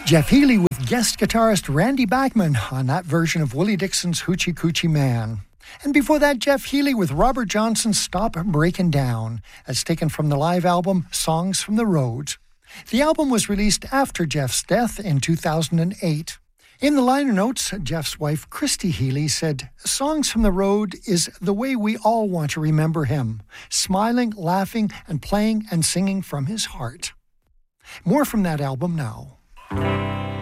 Jeff Healey with guest guitarist Randy Bachman on that version of Willie Dixon's Hoochie Coochie Man. And before that, Jeff Healey with Robert Johnson's Stop Breaking Down. That's taken from the live album Songs from the Road. The album was released after Jeff's death in 2008. In the liner notes, Jeff's wife, Christy Healey, said, "Songs from the Road is the way we all want to remember him, smiling, laughing, and playing and singing from his heart." More from that album now.